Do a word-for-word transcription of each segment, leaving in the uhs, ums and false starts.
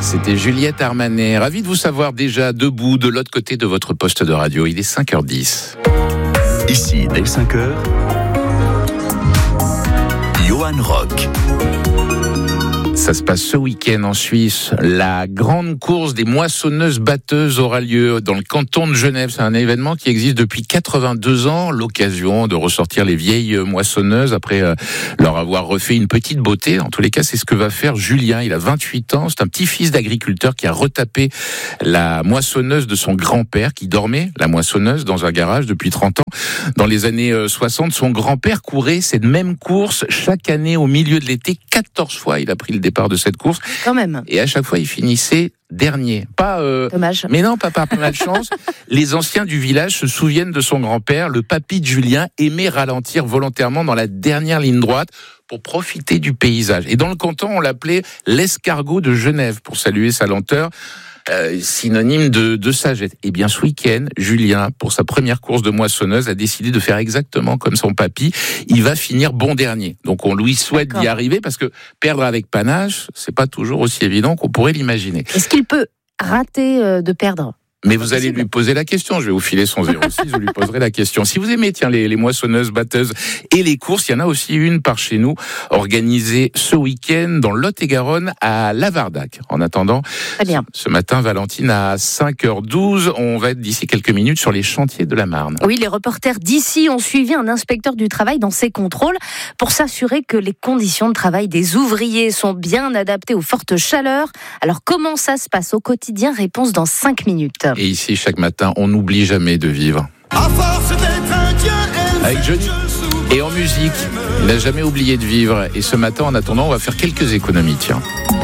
C'était Juliette Armanet. Ravi de vous savoir déjà debout de l'autre côté de votre poste de radio. Il est cinq heures dix. Ici, dès cinq heures, Johan Rock. Ça se passe ce week-end en Suisse. La grande course des moissonneuses-batteuses aura lieu dans le canton de Genève. C'est un événement qui existe depuis quatre-vingt-deux ans. L'occasion de ressortir les vieilles moissonneuses après euh, leur avoir refait une petite beauté. En tous les cas, c'est ce que va faire Julien. Il a vingt-huit ans. C'est un petit-fils d'agriculteur qui a retapé la moissonneuse de son grand-père qui dormait, la moissonneuse, dans un garage depuis trente ans. Dans les années soixante, son grand-père courait cette même course chaque année au milieu de l'été. quatorze fois, il a pris le départ de cette course. Quand même. Et à chaque fois, il finissait dernier. Pas, euh, Dommage. Mais non, pas par malchance. Les anciens du village se souviennent de son grand-père. Le papy de Julien aimait ralentir volontairement dans la dernière ligne droite pour profiter du paysage. Et dans le canton, on l'appelait l'escargot de Genève pour saluer sa lenteur. Euh, synonyme de, de sagesse. Et bien ce week-end, Julien, pour sa première course de moissonneuse, a décidé de faire exactement comme son papy. Il va finir bon dernier. Donc on lui souhaite D'accord. d'y arriver parce que perdre avec panache, c'est pas toujours aussi évident qu'on pourrait l'imaginer. Est-ce qu'il peut rater euh, de perdre ? Mais vous allez lui poser la question. Je vais vous filer son zéro six, je lui poserai la question. Si vous aimez, tiens, les, les moissonneuses, batteuses et les courses, il y en a aussi une par chez nous, organisée ce week-end dans le Lot-et-Garonne à Lavardac. En attendant, Très bien. Ce matin, Valentine, à cinq heures douze, on va être d'ici quelques minutes sur les chantiers de la Marne. Oui, les reporters d'ici ont suivi un inspecteur du travail dans ses contrôles pour s'assurer que les conditions de travail des ouvriers sont bien adaptées aux fortes chaleurs. Alors, comment ça se passe au quotidien ? Réponse dans cinq minutes. Et ici, chaque matin, on n'oublie jamais de vivre. À force d'être indien, avec Johnny. Et en musique, il n'a jamais oublié de vivre. Et ce matin, en attendant, on va faire quelques économies, tiens.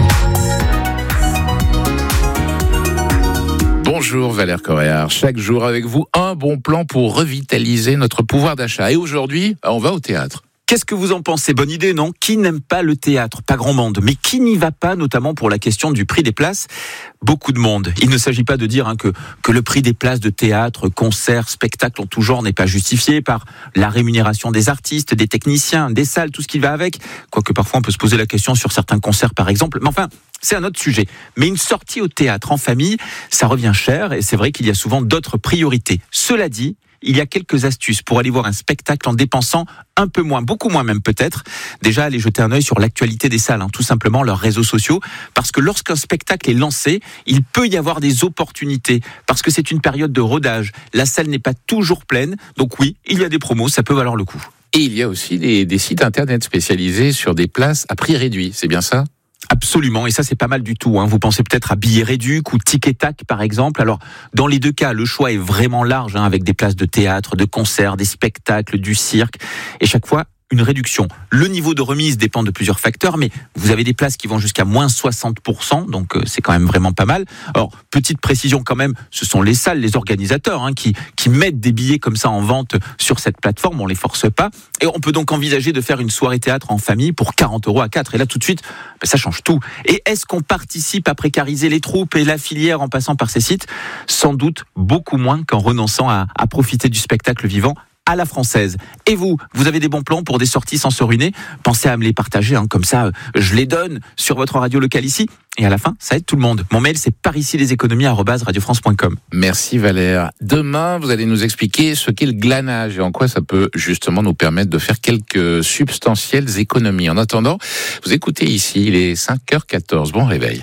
Bonjour Valère Coréard, chaque jour avec vous, un bon plan pour revitaliser notre pouvoir d'achat. Et aujourd'hui, on va au théâtre. Qu'est-ce que vous en pensez ? Bonne idée, non ? Qui n'aime pas le théâtre ? Pas grand monde. Mais qui n'y va pas, notamment pour la question du prix des places ? Beaucoup de monde. Il ne s'agit pas de dire hein, que, que le prix des places de théâtre, concerts, spectacles en tout genre n'est pas justifié par la rémunération des artistes, des techniciens, des salles, tout ce qui va avec. Quoique parfois on peut se poser la question sur certains concerts par exemple. Mais enfin, c'est un autre sujet. Mais une sortie au théâtre en famille, ça revient cher et c'est vrai qu'il y a souvent d'autres priorités. Cela dit, il y a quelques astuces pour aller voir un spectacle en dépensant un peu moins, beaucoup moins même peut-être. Déjà, aller jeter un œil sur l'actualité des salles, hein, tout simplement leurs réseaux sociaux, parce que lorsqu'un spectacle est lancé, il peut y avoir des opportunités, parce que c'est une période de rodage. La salle n'est pas toujours pleine, donc oui, il y a des promos, ça peut valoir le coup. Et il y a aussi des, des sites internet spécialisés sur des places à prix réduit, c'est bien ça ? Absolument, et ça c'est pas mal du tout. Hein. Vous pensez peut-être à Billets Réduc ou Tic et Tac par exemple. Alors dans les deux cas, le choix est vraiment large, hein, avec des places de théâtre, de concerts, des spectacles, du cirque, et chaque fois une réduction. Le niveau de remise dépend de plusieurs facteurs, mais vous avez des places qui vont jusqu'à moins soixante pour cent, donc euh, c'est quand même vraiment pas mal. Alors, petite précision quand même, ce sont les salles, les organisateurs hein, qui, qui mettent des billets comme ça en vente sur cette plateforme, on les force pas. Et on peut donc envisager de faire une soirée théâtre en famille pour quarante euros à quatre. Et là, tout de suite, ben, ça change tout. Et est-ce qu'on participe à précariser les troupes et la filière en passant par ces sites ? Sans doute beaucoup moins qu'en renonçant à, à profiter du spectacle vivant à la française. Et vous, vous avez des bons plans pour des sorties sans se ruiner ? Pensez à me les partager, hein, comme ça je les donne sur votre radio locale ici. Et à la fin, ça aide tout le monde. Mon mail, c'est par ici les économies arobase radio france point com. Merci Valère. Demain, vous allez nous expliquer ce qu'est le glanage et en quoi ça peut justement nous permettre de faire quelques substantielles économies. En attendant, vous écoutez ici, il est cinq heures quatorze. Bon réveil.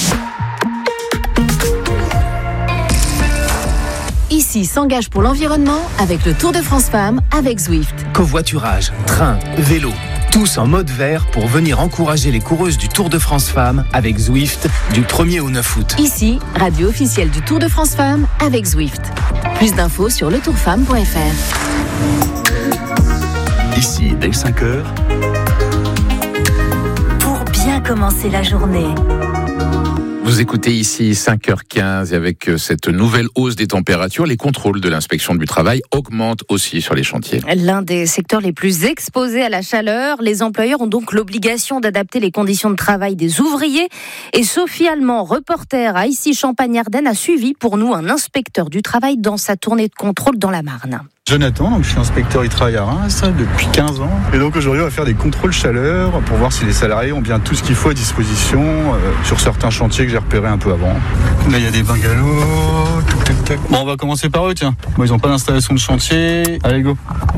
Ici s'engage pour l'environnement avec le Tour de France Femmes avec Zwift. Covoiturage, train, vélo, tous en mode vert pour venir encourager les coureuses du Tour de France Femmes avec Zwift du premier au neuf août. Ici, radio officielle du Tour de France Femmes avec Zwift. Plus d'infos sur le tour femme point f r. Ici, dès cinq heures. Pour bien commencer la journée. Vous écoutez ici cinq heures quinze et avec cette nouvelle hausse des températures, les contrôles de l'inspection du travail augmentent aussi sur les chantiers. L'un des secteurs les plus exposés à la chaleur, les employeurs ont donc l'obligation d'adapter les conditions de travail des ouvriers. Et Sophie Allemand, reporter à ici Champagne-Ardenne, a suivi pour nous un inspecteur du travail dans sa tournée de contrôle dans la Marne. Jonathan, donc je suis inspecteur du travail à Reims depuis quinze ans. Et donc aujourd'hui, on va faire des contrôles chaleur pour voir si les salariés ont bien tout ce qu'il faut à disposition euh, sur certains chantiers que j'ai repérés un peu avant. Là, il y a des bungalows. Tac, tac, tac. Bon, on va commencer par eux, tiens. Bon, ils n'ont pas d'installation de chantier. Allez, go.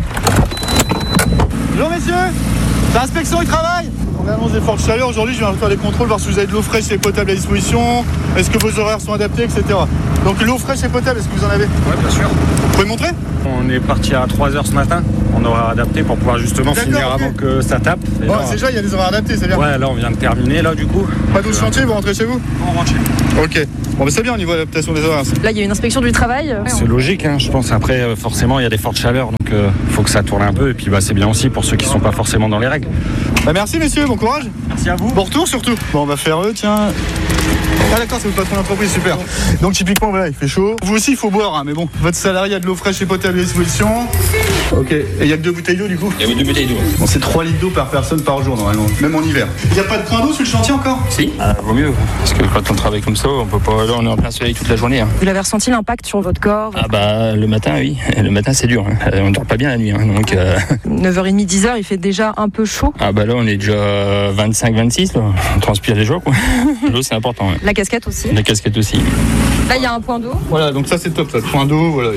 Bonjour, messieurs. C'est l'inspection du travail. On annonce des fortes chaleurs. Aujourd'hui, je viens faire des contrôles, voir si vous avez de l'eau fraîche et potable à disposition. Est-ce que vos horaires sont adaptés, et cetera. Donc, l'eau fraîche et potable, est-ce que vous en avez ? Oui, bien sûr. Vous pouvez montrer ? On est parti à trois heures ce matin. On aura adapté pour pouvoir justement D'accord, finir okay. avant que ça tape. Et bon, là, déjà, il y a des horaires adaptés, c'est bien. Ouais, là, on vient de terminer, là, du coup. Pas d'eau de chantier, vous rentrez chez vous ? On rentre chez nous. Ok. Bon, mais c'est bien au niveau de l'adaptation des horaires. Là, il y a une inspection du travail. C'est logique, hein, je pense. Après, euh, forcément, il y a des fortes chaleurs, donc il euh, faut que ça tourne un peu. Et puis, bah, c'est bien aussi pour ceux qui ne sont pas forcément dans les règles. Bah, merci, messieurs. Bon courage. Merci à vous. Bon retour, surtout. Bon, on va faire eux, tiens. Ah d'accord, c'est votre patron d'entreprise, super. Donc typiquement, voilà, il fait chaud. Vous aussi, il faut boire, hein, mais bon, votre salarié a de l'eau fraîche et potable à disposition. Ok, et il y a que deux bouteilles d'eau du coup ? Il y a deux bouteilles d'eau. Bon, c'est trois litres d'eau par personne par jour normalement, même en hiver. Il n'y a pas de point d'eau sur le chantier encore ? Si, ah, vaut mieux, parce que quand on travaille comme ça, on peut pas. Là, on est en plein soleil toute la journée. Hein. Vous avez ressenti l'impact sur votre corps ? Ah bah le matin, oui. Le matin, c'est dur. Hein. On dort pas bien la nuit, hein, donc. Euh... neuf heures trente, dix heures, il fait déjà un peu chaud. Ah bah là, on est déjà vingt-cinq, vingt-six. Là. On transpire déjà, quoi. L'eau, c'est important. Hein. La casquette aussi. La casquette aussi. Là, il y a un point d'eau. Voilà, donc ça c'est top, ça. Le point d'eau, voilà.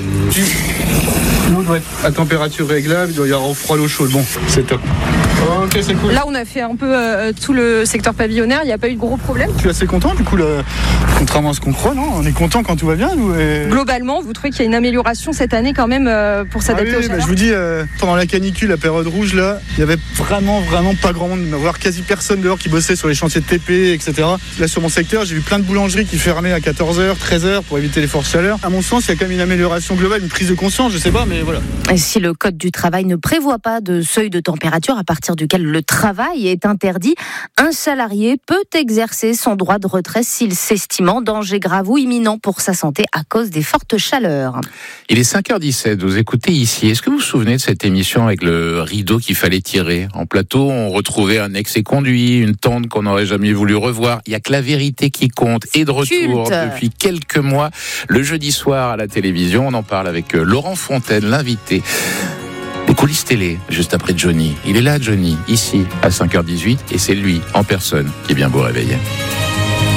Il... L'eau doit être à température réglable, il doit y avoir au froid, l'eau chaude. Bon, c'est top. Ok, c'est cool. Là, on a fait un peu euh, tout le secteur pavillonnaire, il n'y a pas eu de gros problèmes. Je suis assez content, du coup, là, contrairement à ce qu'on croit, non ? On est content quand tout va bien, nous. Et... Globalement, vous trouvez qu'il y a une amélioration cette année quand même euh, pour s'adapter ah oui, aux chaleurs ? bah, je vous dis, euh, pendant la canicule, la période rouge, là, il y avait vraiment, vraiment pas grand monde, voire quasi personne dehors qui bossait sur les chantiers de T P, et cetera. Là, sur mon secteur, j'ai vu plein de boulangeries qui fermaient à quatorze heures, treize heures pour éviter les fortes chaleurs. À mon sens, il y a quand même une amélioration globale, une prise de conscience, je sais pas, mais voilà. Et si le Code du travail ne prévoit pas de seuil de température à partir duquel le travail est interdit, un salarié peut exercer son droit de retrait s'il s'estime en danger grave ou imminent pour sa santé à cause des fortes chaleurs. Il est cinq heures dix-sept, vous écoutez ici. Est-ce que vous vous souvenez de cette émission avec le rideau qu'il fallait tirer ? En plateau, on retrouvait un ex-conduit, une tante qu'on n'aurait jamais voulu revoir. Il n'y a que la vérité qui compte. Et de retour Culte. Depuis quelques mois, le jeudi soir à la télévision, on en parle avec Laurent Fontaine, l'invité. Les coulisses télé, juste après Johnny. Il est là, Johnny, ici, à cinq heures dix-huit, et c'est lui, en personne, qui est bien beau réveiller.